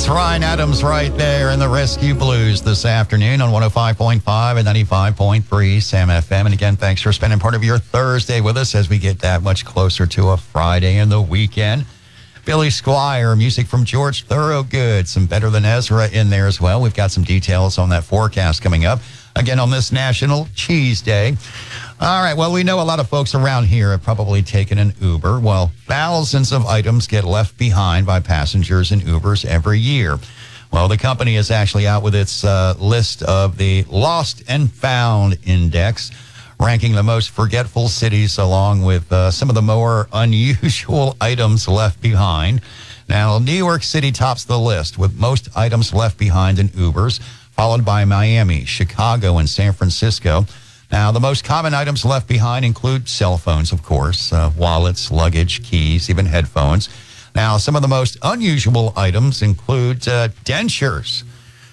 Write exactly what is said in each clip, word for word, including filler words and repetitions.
That's Ryan Adams right there in the Rescue Blues this afternoon on one oh five point five and ninety-five point three Sam F M. And again, thanks for spending part of your Thursday with us as we get that much closer to a Friday and the weekend. Billy Squier, music from George Thorogood, some Better Than Ezra in there as well. We've got some details on that forecast coming up again on this National Cheese Day. All right, well, we know a lot of folks around here have probably taken an Uber. Well, thousands of items get left behind by passengers in Ubers every year. Well, the company is actually out with its uh, list of the Lost and Found Index, ranking the most forgetful cities along with uh, some of the more unusual items left behind. Now, New York City tops the list with most items left behind in Ubers, followed by Miami, Chicago, and San Francisco. Now, the most common items left behind include cell phones, of course, uh, wallets, luggage, keys, even headphones. Now, some of the most unusual items include uh, dentures,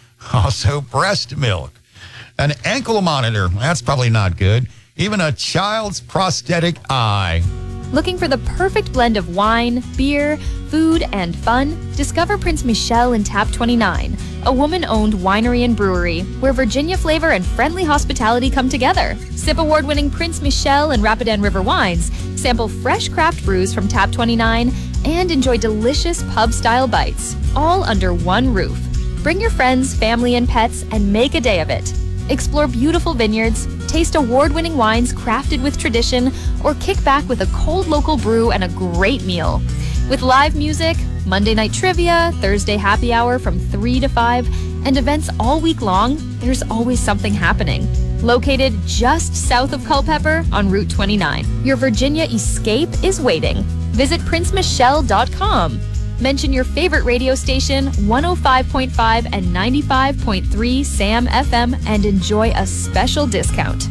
also breast milk, an ankle monitor, that's probably not good, even a child's prosthetic eye. Looking for the perfect blend of wine, beer, food, and fun? Discover Prince Michel in Tap twenty-nine, a woman-owned winery and brewery where Virginia flavor and friendly hospitality come together. Sip award-winning Prince Michel and Rapidan River wines, sample fresh craft brews from Tap twenty-nine, and enjoy delicious pub-style bites, all under one roof. Bring your friends, family, and pets and make a day of it. Explore beautiful vineyards, taste award-winning wines crafted with tradition, or kick back with a cold local brew and a great meal. With live music, Monday night trivia, Thursday happy hour from three to five, and events all week long, there's always something happening. Located just south of Culpeper on Route twenty-nine, your Virginia escape is waiting. Visit prince michel dot com. Mention your favorite radio station, one oh five point five and ninety-five point three Sam F M, and enjoy a special discount.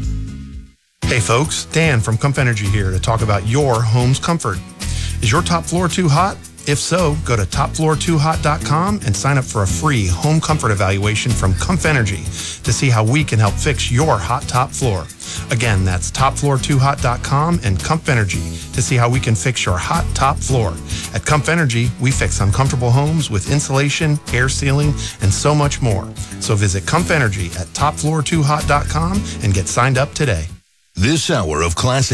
Hey folks, Dan from Comf Energy here to talk about your home's comfort. Is your top floor too hot? If so, go to top floor too hot dot com and sign up for a free home comfort evaluation from Comf Energy to see how we can help fix your hot top floor. Again, that's top floor too hot dot com and Comf Energy to see how we can fix your hot top floor. At Comf Energy, we fix uncomfortable homes with insulation, air sealing, and so much more. So visit Comf Energy at top floor too hot dot com and get signed up today. This hour of Classic